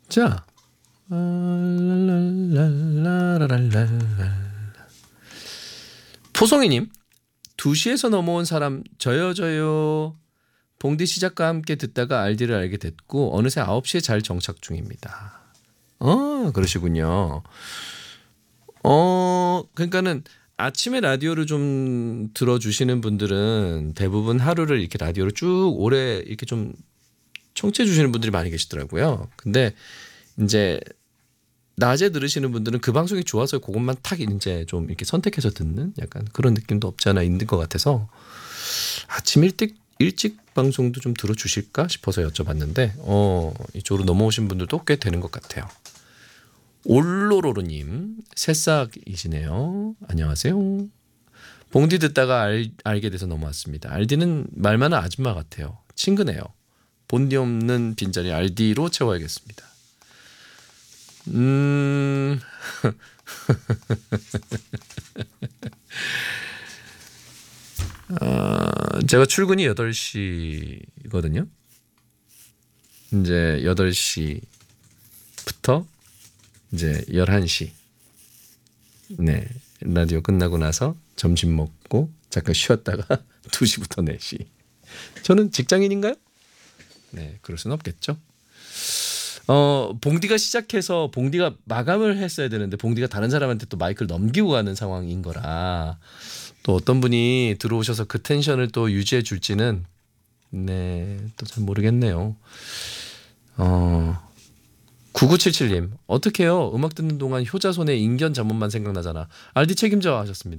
자, 포송이님 2시에서 넘어온 사람 저요. 봉디 시작과 함께 듣다가 알디를 알게 됐고 어느새 9시에 잘 정착 중입니다. 그러시군요. 그러니까는 아침에 라디오를 좀 들어주시는 분들은 대부분 하루를 이렇게 라디오를 쭉 오래 이렇게 좀 청취해 주시는 분들이 많이 계시더라고요. 근데 이제 낮에 들으시는 분들은 그 방송이 좋아서 그것만 탁 이제 좀 이렇게 선택해서 듣는 약간 그런 느낌도 없지 않아 있는 것 같아서 아침 일찍 방송도 좀 들어주실까 싶어서 여쭤봤는데 이쪽으로 넘어오신 분들도 꽤 되는 것 같아요. 올로로로님 새싹이시네요. 안녕하세요. 봉디 듣다가 알게 돼서 넘어왔습니다. 알디는 말 많은 아줌마 같아요. 친근해요. 본디 없는 빈자리 알디로 채워야겠습니다. 제가 출근이 8시거든요. 이제 8시부터 이제 11시. 네. 라디오 끝나고 나서 점심 먹고 잠깐 쉬었다가 2시부터 4시. 저는 직장인인가요? 네, 그럴 수는 없겠죠. 봉디가 시작해서 봉디가 마감을 했어야 되는데 봉디가 다른 사람한테 또 마이크를 넘기고 가는 상황인 거라 또 어떤 분이 들어오셔서 그 텐션을 또 유지해 줄지는 네, 또 잘 모르겠네요. 9977님 어떡해요? 음악 듣는 동안 효자손의 인견 잠문만 생각나잖아. 알디 책임져 하셨습니다.